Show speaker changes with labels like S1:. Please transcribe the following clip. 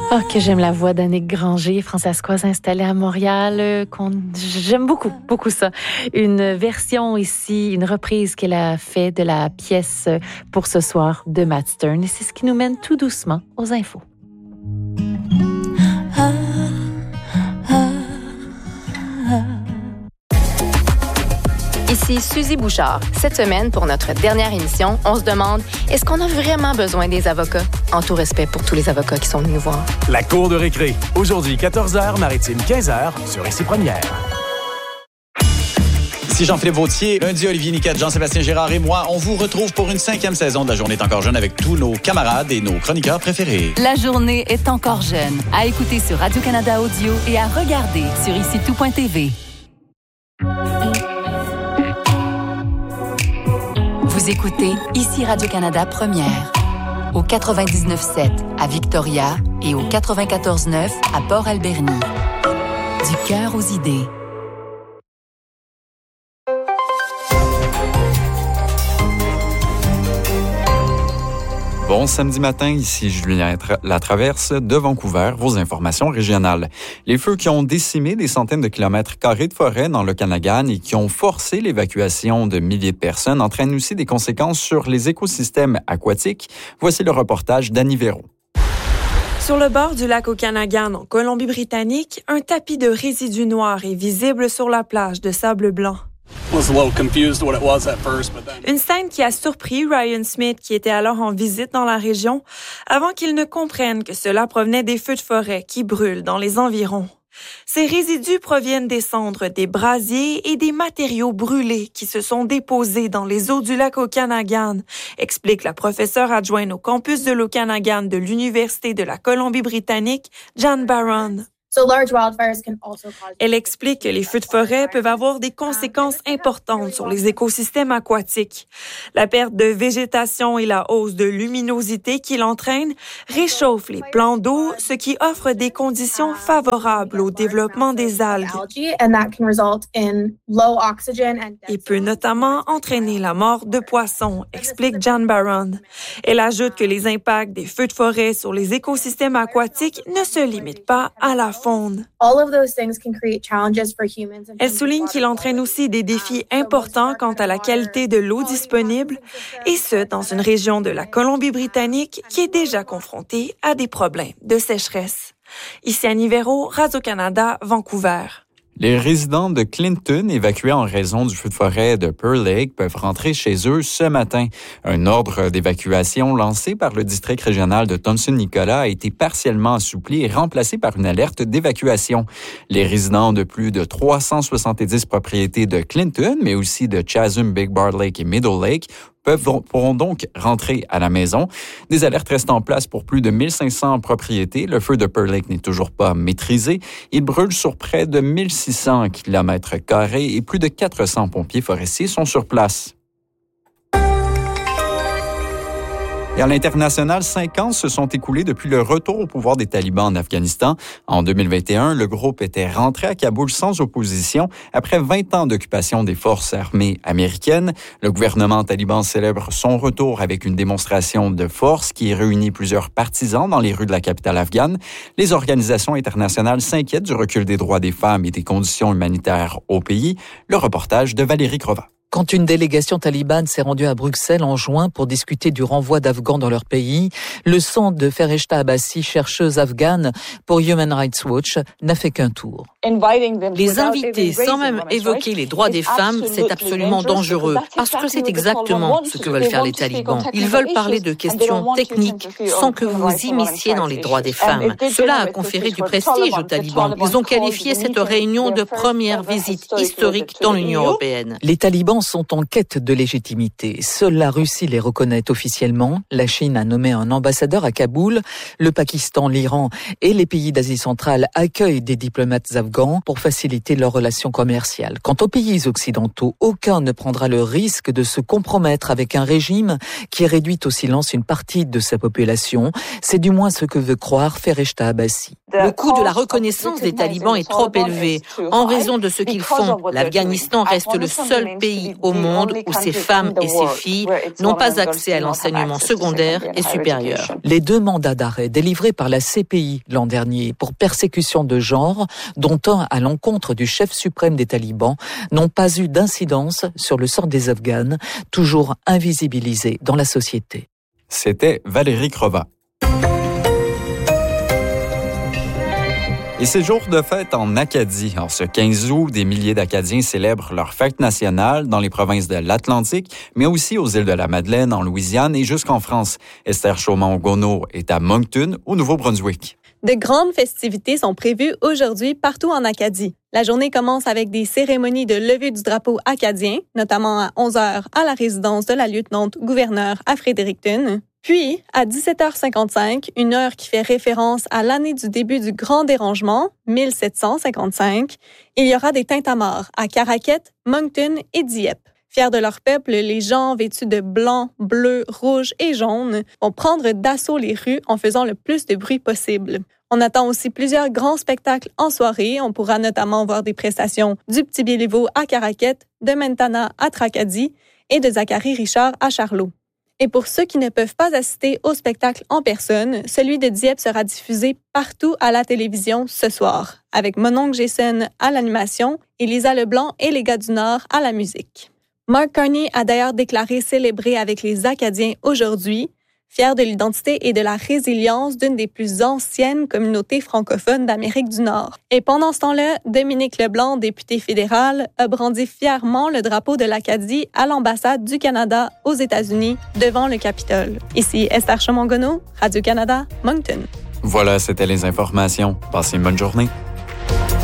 S1: Oh, que j'aime la voix d'Annick Granger, françaiscoise installée à Montréal. J'aime beaucoup ça. Une version ici, une reprise qu'elle a fait de la pièce pour ce soir de Matt Stern. Et c'est ce qui nous mène tout doucement aux infos.
S2: Ici Suzy Bouchard. Cette semaine, pour notre dernière émission, on se demande, est-ce qu'on a vraiment besoin des avocats? En tout respect pour tous les avocats qui sont venus nous voir.
S3: La cour de récré. Aujourd'hui, 14h, Maritime, 15h, sur Ici Première.
S4: Ici Jean-Philippe Vautier, lundi Olivier Niquette, Jean-Sébastien Gérard et moi, on vous retrouve pour une 5e saison de La Journée est encore jeune avec tous nos camarades et nos chroniqueurs préférés.
S5: La Journée est encore jeune. À écouter sur Radio-Canada Audio et à regarder sur IciTout.tv. Vous écoutez Ici Radio-Canada Première. Au 99.7 à Victoria et au 94.9 à Port-Alberni. Du cœur aux idées.
S6: Bon samedi matin, ici Julien Latraverse de Vancouver, vos informations régionales. Les feux qui ont décimé des centaines de kilomètres carrés de forêt dans l'Okanagan et qui ont forcé l'évacuation de milliers de personnes entraînent aussi des conséquences sur les écosystèmes aquatiques. Voici le reportage d'Annie Véro.
S7: Sur le bord du lac Okanagan, en Colombie-Britannique, un tapis de résidus noirs est visible sur la plage de sable blanc. Une scène qui a surpris Ryan Smith, qui était alors en visite dans la région, avant qu'il ne comprenne que cela provenait des feux de forêt qui brûlent dans les environs. Ces résidus proviennent des cendres des brasiers et des matériaux brûlés qui se sont déposés dans les eaux du lac Okanagan, explique la professeure adjointe au campus de l'Okanagan de l'Université de la Colombie-Britannique, Jan Barron. Elle explique que les feux de forêt peuvent avoir des conséquences importantes sur les écosystèmes aquatiques. La perte de végétation et la hausse de luminosité qu'il entraîne réchauffent les plans d'eau, ce qui offre des conditions favorables au développement des algues. Et peut notamment entraîner la mort de poissons, explique Jan Barron. Elle ajoute que les impacts des feux de forêt sur les écosystèmes aquatiques ne se limitent pas à la faune. Elle souligne qu'il entraîne aussi des défis importants quant à la qualité de l'eau disponible, et ce, dans une région de la Colombie-Britannique qui est déjà confrontée à des problèmes de sécheresse. Ici Annie Véro, Radio-Canada, Vancouver.
S6: Les résidents de Clinton, évacués en raison du feu de forêt de Pearl Lake, peuvent rentrer chez eux ce matin. Un ordre d'évacuation lancé par le district régional de Thomson-Nicolas a été partiellement assoupli et remplacé par une alerte d'évacuation. Les résidents de plus de 370 propriétés de Clinton, mais aussi de Chasm, Big Bar Lake et Middle Lake, pourront donc rentrer à la maison. Des alertes restent en place pour plus de 1500 propriétés. Le feu de Pearl Lake n'est toujours pas maîtrisé. Il brûle sur près de 1600 km² et plus de 400 pompiers forestiers sont sur place. Et à l'international, 5 ans se sont écoulés depuis le retour au pouvoir des talibans en Afghanistan. En 2021, le groupe était rentré à Kaboul sans opposition après 20 ans d'occupation des forces armées américaines. Le gouvernement taliban célèbre son retour avec une démonstration de force qui réunit plusieurs partisans dans les rues de la capitale afghane. Les organisations internationales s'inquiètent du recul des droits des femmes et des conditions humanitaires au pays. Le reportage de Valérie Crova.
S8: Quand une délégation talibane s'est rendue à Bruxelles en juin pour discuter du renvoi d'Afghans dans leur pays, le son de Fereshta Abbasi, chercheuse afghane pour Human Rights Watch, n'a fait qu'un tour.
S9: Les inviter sans même évoquer les droits des femmes, c'est absolument dangereux, parce que c'est exactement ce que veulent faire les talibans. Ils veulent parler de questions techniques sans que vous vous immisciez dans les droits des femmes. Cela a conféré du prestige aux talibans. Ils ont qualifié cette réunion de première visite historique dans l'Union européenne.
S8: Les talibans sont en quête de légitimité. Seule la Russie les reconnaît officiellement. La Chine a nommé un ambassadeur à Kaboul. Le Pakistan, l'Iran et les pays d'Asie centrale accueillent des diplomates afghans pour faciliter leurs relations commerciales. Quant aux pays occidentaux, aucun ne prendra le risque de se compromettre avec un régime qui réduit au silence une partie de sa population. C'est du moins ce que veut croire Fereshta Abbasi.
S9: Le coût de la reconnaissance des talibans est trop élevé. En raison de ce qu'ils font, l'Afghanistan reste le seul pays au monde où ces femmes et ces filles n'ont pas accès à l'enseignement secondaire et supérieur.
S8: Les 2 mandats d'arrêt délivrés par la CPI l'an dernier pour persécution de genre, dont un à l'encontre du chef suprême des talibans, n'ont pas eu d'incidence sur le sort des Afghanes, toujours invisibilisés dans la société.
S6: C'était Valérie Crova. Et c'est jour de fête en Acadie. En ce 15 août, des milliers d'Acadiens célèbrent leur fête nationale dans les provinces de l'Atlantique, mais aussi aux îles de la Madeleine, en Louisiane et jusqu'en France. Esther Chaumont-Gonneau est à Moncton, au Nouveau-Brunswick.
S10: De grandes festivités sont prévues aujourd'hui partout en Acadie. La journée commence avec des cérémonies de levée du drapeau acadien, notamment à 11h à la résidence de la lieutenant-gouverneur à Fredericton. Puis, à 17h55, une heure qui fait référence à l'année du début du Grand Dérangement, 1755, il y aura des tintamarres à Caraquet, Moncton et Dieppe. Fiers de leur peuple, les gens vêtus de blanc, bleu, rouge et jaune vont prendre d'assaut les rues en faisant le plus de bruit possible. On attend aussi plusieurs grands spectacles en soirée. On pourra notamment voir des prestations du Petit Béliveau à Caraquet, de Mentana à Tracadie et de Zachary Richard à Charlot. Et pour ceux qui ne peuvent pas assister au spectacle en personne, celui de Dieppe sera diffusé partout à la télévision ce soir, avec mon oncle Jason à l'animation et Lisa Leblanc et les gars du Nord à la musique. Mark Carney a d'ailleurs déclaré célébrer avec les Acadiens aujourd'hui, fier de l'identité et de la résilience d'une des plus anciennes communautés francophones d'Amérique du Nord. Et pendant ce temps-là, Dominique Leblanc, député fédéral, a brandi fièrement le drapeau de l'Acadie à l'ambassade du Canada aux États-Unis devant le Capitole. Ici Esther Chaumont-Gonneau, Radio-Canada, Moncton.
S6: Voilà, c'était les informations. Passez une bonne journée.